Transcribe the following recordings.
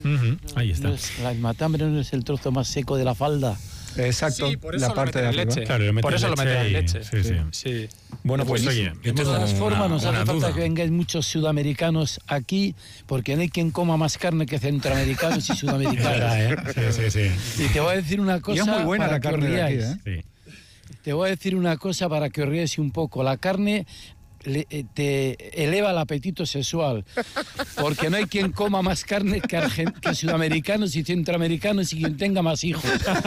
Ahí está. El matambre no es el trozo más seco de la falda. Exacto, sí, por eso la parte de arriba. leche. Claro, por eso lo meten en leche. Sí. Bueno, pues oye, De todas formas, nos hace falta que vengáis muchos sudamericanos aquí, porque no hay quien coma más carne que centroamericanos y sudamericanos. Sí. Y te voy a decir una cosa. Y es muy buena para la que carne os de aquí, riáis. Sí. Te voy a decir una cosa para que os riáis un poco. La carne te eleva el apetito sexual, porque no hay quien coma más carne que sudamericanos y centroamericanos y quien tenga más hijos.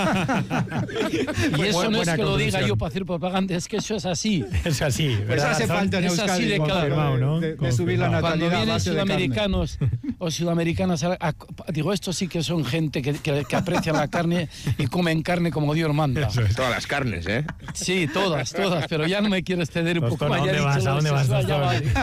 Y eso no es que lo diga yo para hacer propaganda, es que eso es así. Es así, Pues ¿verdad? hace falta en Es así Euskadi de claro, confirmado, ¿no? de subir la Confirmado. Cuando natalidad a vienen base de carne. sudamericanos o sudamericanas, digo, estos sí que son gente que aprecian la carne y comen carne como Dios manda. Todas las carnes, ¿eh? Sí, todas, pero ya no me quiero exceder un poco Tostón, más. ¿a Ya he dónde dicho vas? ¿A lo dónde vas, sexual, ya Tostón? vale.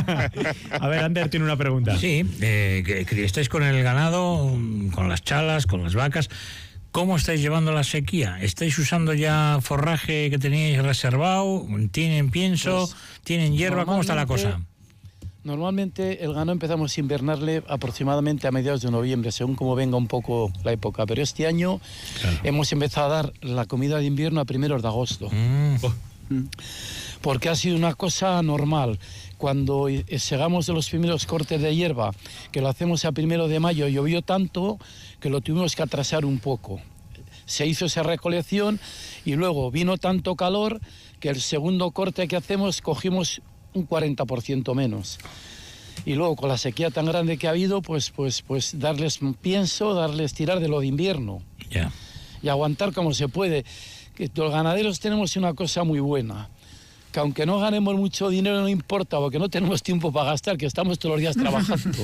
A ver, Ander tiene una pregunta. Sí, que estáis con el ganado, con las chalas, con las vacas. ¿Cómo estáis llevando la sequía? ¿Estáis usando ya forraje que teníais reservado? ¿Tienen pienso? Pues, ¿Tienen hierba? ¿Cómo está la cosa? Normalmente el ganado empezamos a invernarle aproximadamente a mediados de noviembre, según como venga un poco la época. Pero este año hemos empezado a dar la comida de invierno a primeros de agosto. Porque ha sido una cosa normal. Cuando segamos de los primeros cortes de hierba, que lo hacemos a 1 de mayo, llovió tanto que lo tuvimos que atrasar un poco. Se hizo esa recolección y luego vino tanto calor que el segundo corte que hacemos cogimos un 40% menos. Y luego con la sequía tan grande que ha habido, pues darles pienso, darles tirar de lo de invierno. Ya. Y aguantar como se puede. Que los ganaderos tenemos una cosa muy buena, que aunque no ganemos mucho dinero no importa, porque no tenemos tiempo para gastar, que estamos todos los días trabajando.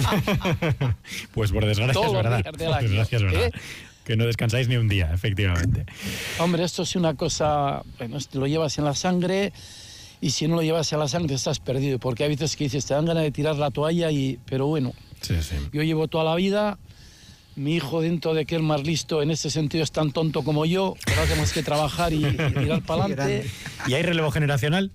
Pues por desgracia Todos es los verdad. días del Por año, desgracia es verdad. ¿eh? Que no descansáis ni un día, efectivamente. Hombre, esto es una cosa, bueno, lo llevas en la sangre, y si no lo llevas en la sangre estás perdido, porque hay veces que dices, te dan ganas de tirar la toalla, pero bueno, Sí. yo llevo toda la vida. Mi hijo, dentro de que es más listo, en ese sentido es tan tonto como yo, pero tenemos que trabajar y tirar para adelante. ¿Y hay relevo generacional?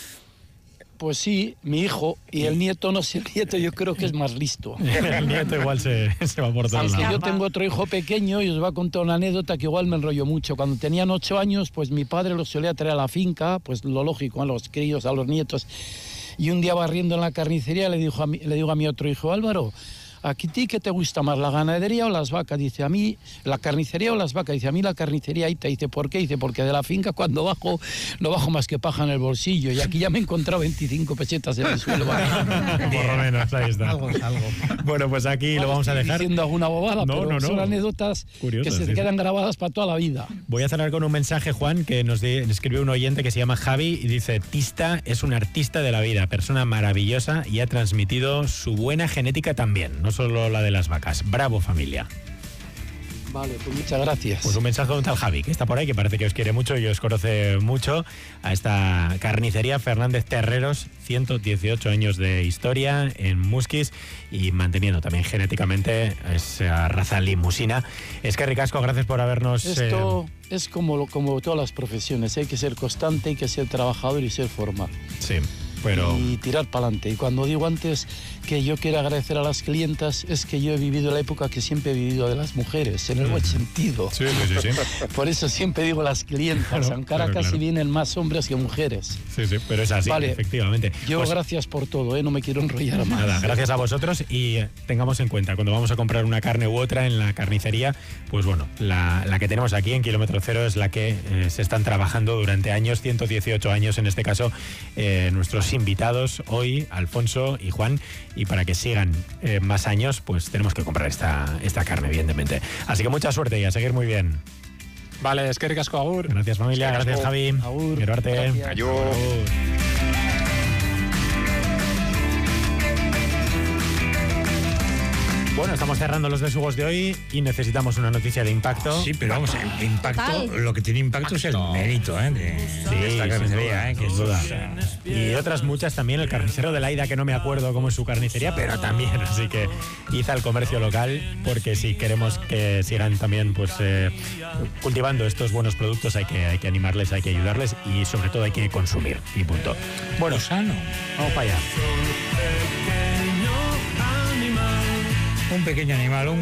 Pues sí, mi hijo, y el nieto, no sé, el nieto yo creo que es más listo. El nieto igual se va por todos Aunque lados. yo tengo otro hijo pequeño y os voy a contar una anécdota que igual me enrolló mucho. Cuando tenían 8 años, pues mi padre los solía traer a la finca, pues lo lógico, a los críos, a los nietos. Y un día barriendo en la carnicería le digo a mi otro hijo, Álvaro, ¿a ti qué te gusta más, la ganadería o las vacas? Dice, a mí, la carnicería o las vacas. Dice, a mí la carnicería. Y te dice, ¿por qué? Dice, porque de la finca cuando bajo, no bajo más que paja en el bolsillo. Y aquí ya me he encontrado 25 pesetas en el suelo. Por lo menos, ahí está. Algo es algo. Bueno, pues aquí lo vamos a dejar. Diciendo alguna bobada, pero son anécdotas Curiosas, que se sí, quedan grabadas para toda la vida. Voy a cerrar con un mensaje, Juan, que nos escribió un oyente que se llama Javi y dice, Tista es un artista de la vida, persona maravillosa y ha transmitido su buena genética también, no solo la de las vacas. Bravo, familia. Vale, pues muchas gracias. Pues un mensaje de un tal Javi, que está por ahí, que parece que os quiere mucho y os conoce mucho, a esta carnicería Fernández Terreros, 118 años de historia en Musquis y manteniendo también genéticamente esa raza limusina. Es que ricasco, gracias por habernos... Esto es como todas las profesiones, hay que ser constante, hay que ser trabajador y ser formal. Sí. Pero... y tirar para adelante. Y cuando digo antes que yo quiero agradecer a las clientas, es que yo he vivido la época que siempre he vivido de las mujeres, en el buen sentido. Sí. Por eso siempre digo las clientas, Claro, aunque ahora casi vienen más hombres que mujeres. Sí, pero es así, vale, efectivamente. Yo gracias por todo, no me quiero enrollar más. Nada, gracias a vosotros y tengamos en cuenta, cuando vamos a comprar una carne u otra en la carnicería, pues bueno, la que tenemos aquí en Kilómetro Cero es la que se están trabajando durante años, 118 años en este caso, nuestros invitados hoy, Alfonso y Juan, y para que sigan más años, pues tenemos que comprar esta carne, evidentemente. Así que mucha suerte y a seguir muy bien. Vale, es que ricasco, agur. Gracias, familia, gracias, Javi. Agur. Quiero verte. Adiós. Bueno, estamos cerrando los besugos de hoy y necesitamos una noticia de impacto. Sí, pero vamos, el impacto, lo que tiene impacto es el mérito de esta carnicería, que es duda. Y otras muchas también, el carnicero de Laida, que no me acuerdo cómo es su carnicería, pero también, así que hizo el comercio local, porque si queremos que sigan también pues cultivando estos buenos productos, hay que animarles, hay que ayudarles y sobre todo hay que consumir, y punto. Bueno, sano. Vamos para allá. un pequeño animal, un